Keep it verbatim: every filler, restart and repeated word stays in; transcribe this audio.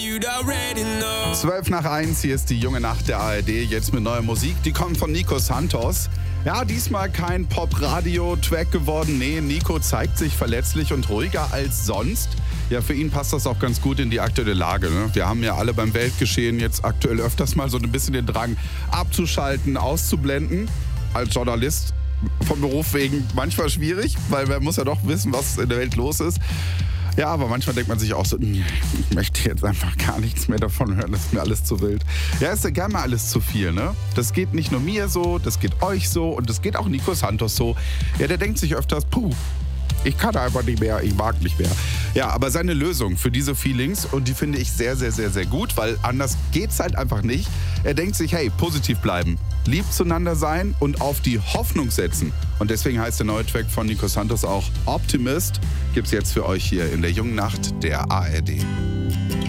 zwölf nach eins, hier ist die junge Nacht der A R D, jetzt mit neuer Musik. Die kommt von Nico Santos. Ja, diesmal kein Pop-Radio-Track geworden. Nee, Nico zeigt sich verletzlich und ruhiger als sonst. Ja, für ihn passt das auch ganz gut in die aktuelle Lage. Ne? Wir haben ja alle beim Weltgeschehen jetzt aktuell öfters mal so ein bisschen den Drang abzuschalten, auszublenden. Als Journalist vom Beruf wegen manchmal schwierig, weil man muss ja doch wissen, was in der Welt los ist. Ja, aber manchmal denkt man sich auch so, ich möchte jetzt einfach gar nichts mehr davon hören, das ist mir alles zu wild. Ja, ist ja gerne mal alles zu viel, ne? Das geht nicht nur mir so, das geht euch so und das geht auch Nico Santos so. Ja, der denkt sich öfters, puh, ich kann einfach nicht mehr, ich mag nicht mehr. Ja, aber seine Lösung für diese Feelings, und die finde ich sehr, sehr, sehr, sehr gut, weil anders geht's halt einfach nicht. Er denkt sich, hey, positiv bleiben, lieb zueinander sein und auf die Hoffnung setzen. Und deswegen heißt der neue Track von Nico Santos auch Optimist. Gibt's jetzt für euch hier in der jungen Nacht der A R D.